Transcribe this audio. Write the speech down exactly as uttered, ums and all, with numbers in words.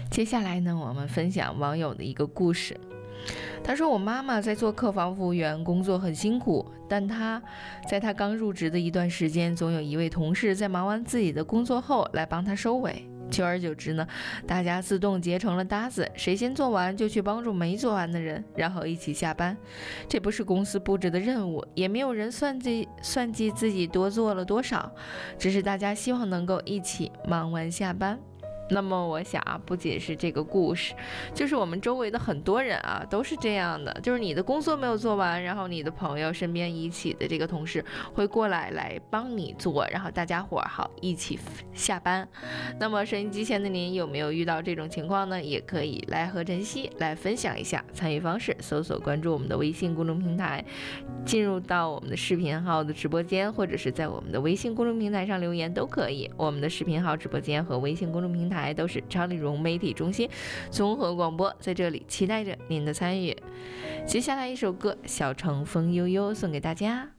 接下来呢，我们分享网友的一个故事。他说，我妈妈在做客房服务员，工作很辛苦，但她在她刚入职的一段时间，总有一位同事在忙完自己的工作后来帮她收尾。久而久之呢，大家自动结成了搭子，谁先做完就去帮助没做完的人，然后一起下班。这不是公司布置的任务，也没有人算计算计自己多做了多少，只是大家希望能够一起忙完下班。那么我想啊，不仅是这个故事，就是我们周围的很多人啊，都是这样的，就是你的工作没有做完，然后你的朋友身边一起的这个同事会过来来帮你做，然后大家伙好一起下班。那么收音机前的您有没有遇到这种情况呢？也可以来和晨曦来分享一下。参与方式搜索关注我们的微信公众平台，进入到我们的视频号的直播间，或者是在我们的微信公众平台上留言都可以。我们的视频号直播间和微信公众平台都是超丽蓉媒体中心综合广播，在这里期待着您的参与。接下来一首歌《小城风悠悠》送给大家。